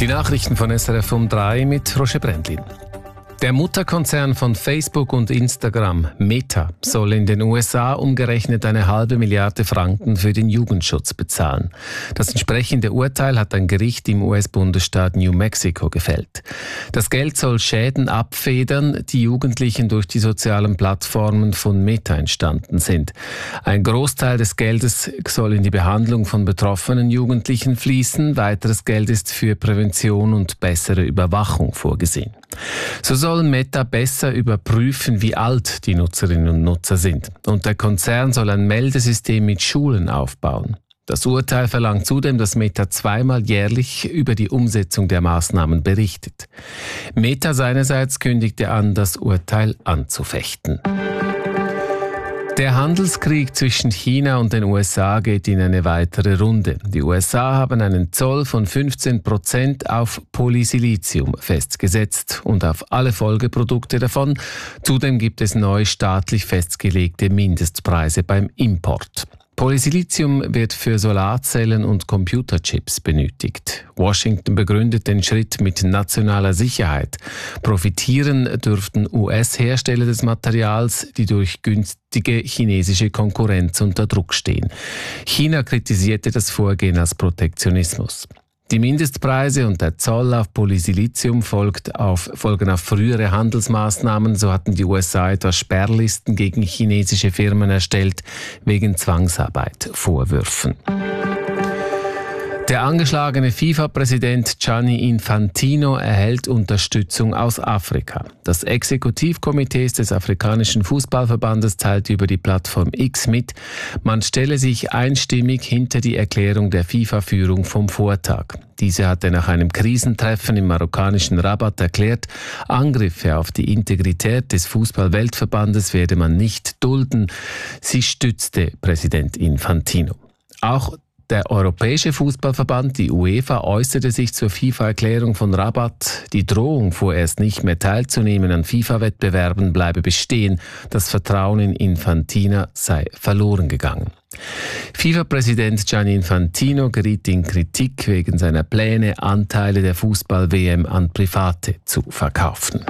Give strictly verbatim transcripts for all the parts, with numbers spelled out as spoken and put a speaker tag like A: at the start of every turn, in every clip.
A: Die Nachrichten von S R F um drei mit Roger Brendlin. Der Mutterkonzern von Facebook und Instagram, Meta, soll in den U S A umgerechnet eine halbe Milliarde Franken für den Jugendschutz bezahlen. Das entsprechende Urteil hat ein Gericht im U S-Bundesstaat New Mexico gefällt. Das Geld soll Schäden abfedern, die Jugendlichen durch die sozialen Plattformen von Meta entstanden sind. Ein Großteil des Geldes soll in die Behandlung von betroffenen Jugendlichen fließen. Weiteres Geld ist für Prävention und bessere Überwachung vorgesehen. So soll Meta besser überprüfen, wie alt die Nutzerinnen und Nutzer sind. Und der Konzern soll ein Meldesystem mit Schulen aufbauen. Das Urteil verlangt zudem, dass Meta zweimal jährlich über die Umsetzung der Maßnahmen berichtet. Meta seinerseits kündigte an, das Urteil anzufechten. Der Handelskrieg zwischen China und den U S A geht in eine weitere Runde. Die U S A haben einen Zoll von fünfzehn Prozent auf Polysilizium festgesetzt und auf alle Folgeprodukte davon. Zudem gibt es neu staatlich festgelegte Mindestpreise beim Import. Polysilizium wird für Solarzellen und Computerchips benötigt. Washington begründet den Schritt mit nationaler Sicherheit. Profitieren dürften U S-Hersteller des Materials, die durch günstige chinesische Konkurrenz unter Druck stehen. China kritisierte das Vorgehen als Protektionismus. Die Mindestpreise und der Zoll auf Polysilizium folgt auf, folgen auf frühere Handelsmaßnahmen. So hatten die U S A etwa Sperrlisten gegen chinesische Firmen erstellt, wegen Zwangsarbeit Vorwürfen. Der angeschlagene FIFA-Präsident Gianni Infantino erhält Unterstützung aus Afrika. Das Exekutivkomitee des afrikanischen Fußballverbandes teilte über die Plattform X mit, man stelle sich einstimmig hinter die Erklärung der FIFA-Führung vom Vortag. Diese hatte nach einem Krisentreffen im marokkanischen Rabat erklärt, Angriffe auf die Integrität des Fußball-Weltverbandes werde man nicht dulden. Sie stützte Präsident Infantino. Auch der Europäische Fußballverband, die UEFA, äußerte sich zur FIFA-Erklärung von Rabat. Die Drohung, vorerst nicht mehr teilzunehmen an FIFA-Wettbewerben, bleibe bestehen. Das Vertrauen in Infantino sei verloren gegangen. FIFA-Präsident Gianni Infantino geriet in Kritik wegen seiner Pläne, Anteile der Fußball-W M an Private zu verkaufen.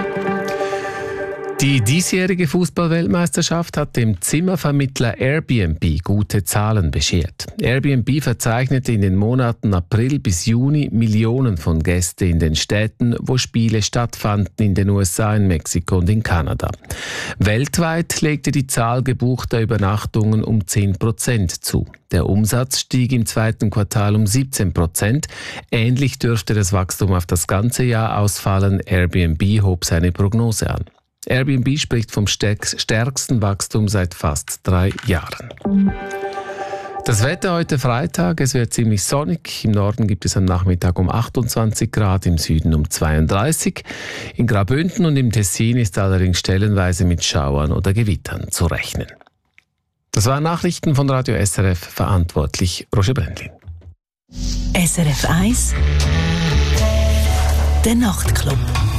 A: Die diesjährige Fußball-Weltmeisterschaft hat dem Zimmervermittler Airbnb gute Zahlen beschert. Airbnb verzeichnete in den Monaten April bis Juni Millionen von Gästen in den Städten, wo Spiele stattfanden, in den U S A, in Mexiko und in Kanada. Weltweit legte die Zahl gebuchter Übernachtungen um zehn Prozent zu. Der Umsatz stieg im zweiten Quartal um siebzehn Prozent. Ähnlich dürfte das Wachstum auf das ganze Jahr ausfallen. Airbnb hob seine Prognose an. Airbnb spricht vom stärksten Wachstum seit fast drei Jahren. Das Wetter heute Freitag, es wird ziemlich sonnig. Im Norden gibt es am Nachmittag um achtundzwanzig Grad, im Süden um zweiunddreißig. In Graubünden und im Tessin ist allerdings stellenweise mit Schauern oder Gewittern zu rechnen. Das waren Nachrichten von Radio S R F, verantwortlich Roger Brendlin.
B: S R F eins, der Nachtclub.